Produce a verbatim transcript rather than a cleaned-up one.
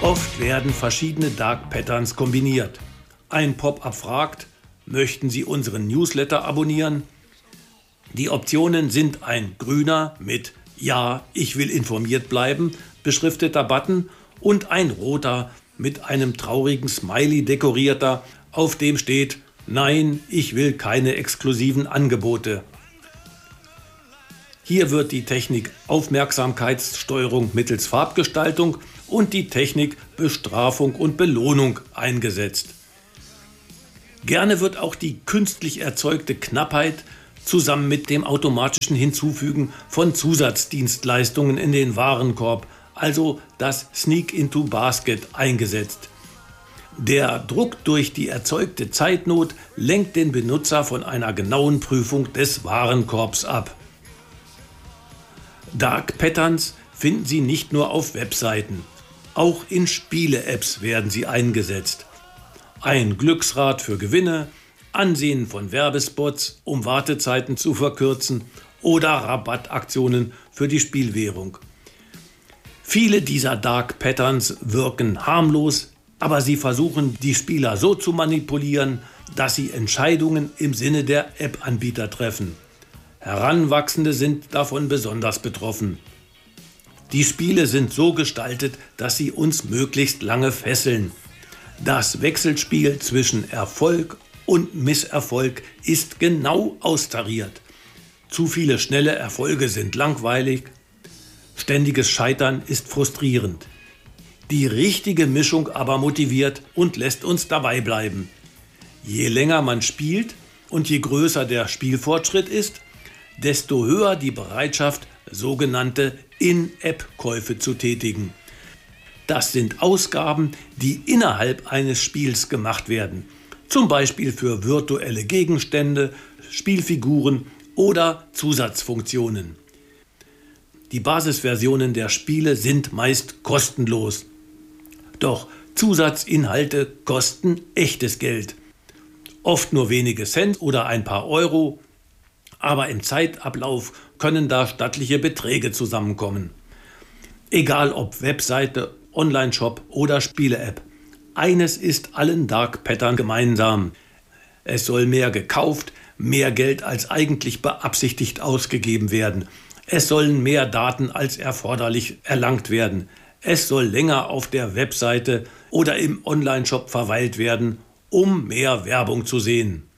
Oft werden verschiedene Dark Patterns kombiniert. Ein Pop-up fragt, möchten Sie unseren Newsletter abonnieren? Die Optionen sind ein grüner mit Ja, ich will informiert bleiben beschrifteter Button und ein roter mit einem traurigen Smiley dekorierter, auf dem steht Nein, ich will keine exklusiven Angebote. Hier wird die Technik Aufmerksamkeitssteuerung mittels Farbgestaltung und die Technik Bestrafung und Belohnung eingesetzt. Gerne wird auch die künstlich erzeugte Knappheit zusammen mit dem automatischen Hinzufügen von Zusatzdienstleistungen in den Warenkorb, also das Sneak into Basket, eingesetzt. Der Druck durch die erzeugte Zeitnot lenkt den Benutzer von einer genauen Prüfung des Warenkorbs ab. Dark Patterns finden Sie nicht nur auf Webseiten, auch in Spiele-Apps werden sie eingesetzt. Ein Glücksrad für Gewinne, Ansehen von Werbespots, um Wartezeiten zu verkürzen oder Rabattaktionen für die Spielwährung. Viele dieser Dark Patterns wirken harmlos, aber sie versuchen, die Spieler so zu manipulieren, dass sie Entscheidungen im Sinne der App-Anbieter treffen. Heranwachsende sind davon besonders betroffen. Die Spiele sind so gestaltet, dass sie uns möglichst lange fesseln. Das Wechselspiel zwischen Erfolg und Misserfolg ist genau austariert. Zu viele schnelle Erfolge sind langweilig. Ständiges Scheitern ist frustrierend. Die richtige Mischung aber motiviert und lässt uns dabei bleiben. Je länger man spielt und je größer der Spielfortschritt ist, desto höher die Bereitschaft, sogenannte In-App-Käufe zu tätigen. Das sind Ausgaben, die innerhalb eines Spiels gemacht werden, zum Beispiel für virtuelle Gegenstände, Spielfiguren oder Zusatzfunktionen. Die Basisversionen der Spiele sind meist kostenlos. Doch Zusatzinhalte kosten echtes Geld. Oft nur wenige Cent oder ein paar Euro, aber im Zeitablauf können da stattliche Beträge zusammenkommen. Egal ob Webseite, Online-Shop oder Spiele-App. Eines ist allen Dark Pattern gemeinsam. Es soll mehr gekauft, mehr Geld als eigentlich beabsichtigt ausgegeben werden. Es sollen mehr Daten als erforderlich erlangt werden. Es soll länger auf der Webseite oder im Online-Shop verweilt werden, um mehr Werbung zu sehen.